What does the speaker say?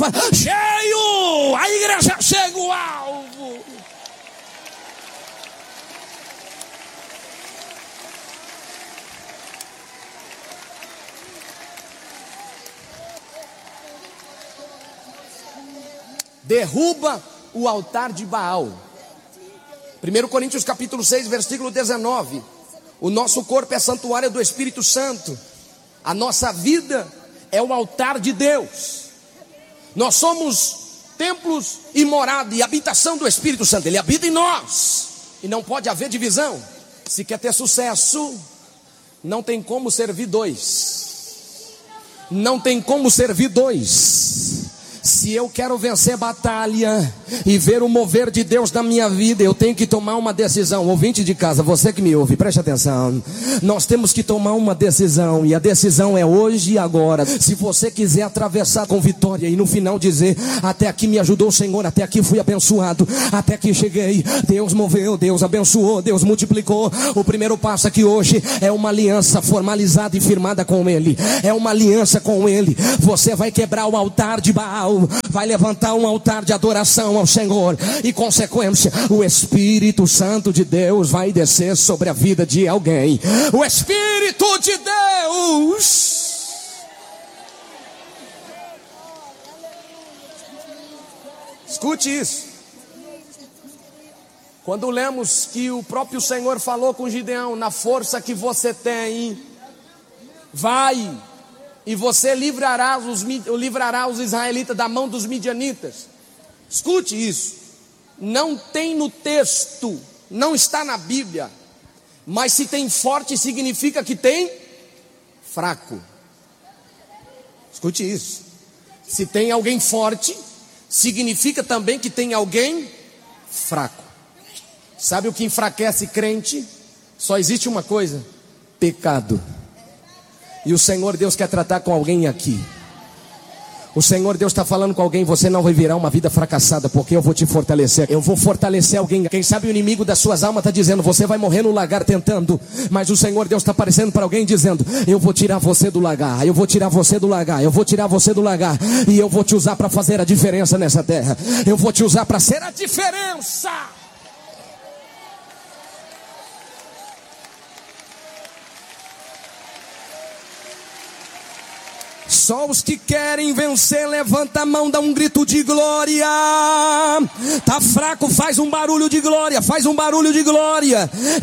cheio, a igreja chega o alvo. Derruba o altar de Baal. 1 Coríntios capítulo 6, versículo 19. O nosso corpo é santuário do Espírito Santo. A nossa vida é o altar de Deus. Nós somos templos e morada e habitação do Espírito Santo. Ele habita em nós. E não pode haver divisão. Se quer ter sucesso, não tem como servir dois. Não tem como servir dois. Se eu quero vencer batalha e ver o mover de Deus na minha vida, eu tenho que tomar uma decisão. Ouvinte de casa, você que me ouve, preste atenção. Nós temos que tomar uma decisão, e a decisão é hoje e agora. Se você quiser atravessar com vitória e no final dizer: até aqui me ajudou o Senhor, até aqui fui abençoado, até aqui cheguei, Deus moveu, Deus abençoou, Deus multiplicou. O primeiro passo aqui hoje é uma aliança formalizada e firmada com Ele. É uma aliança com Ele. Você vai quebrar o altar de Baal, vai levantar um altar de adoração ao Senhor, e consequência, o Espírito Santo de Deus vai descer sobre a vida de alguém. O Espírito de Deus. Escute isso. Quando lemos que o próprio Senhor falou com Gideão: na força que você tem, vai, e você livrará os israelitas da mão dos midianitas. Escute isso. Não tem no texto, não está na Bíblia, mas se tem forte, significa que tem fraco. Escute isso. Se tem alguém forte, significa também que tem alguém fraco. Sabe o que enfraquece crente? Só existe uma coisa: pecado. E o Senhor Deus quer tratar com alguém aqui. O Senhor Deus está falando com alguém: você não vai virar uma vida fracassada, porque eu vou te fortalecer. Eu vou fortalecer alguém. Quem sabe o inimigo das suas almas está dizendo: você vai morrer no lagar tentando. Mas o Senhor Deus está aparecendo para alguém dizendo: eu vou tirar você do lagar, eu vou tirar você do lagar, eu vou tirar você do lagar, e eu vou te usar para fazer a diferença nessa terra. Eu vou te usar para ser a diferença. Só os que querem vencer, levanta a mão, dá um grito de glória. Tá fraco, faz um barulho de glória, faz um barulho de glória.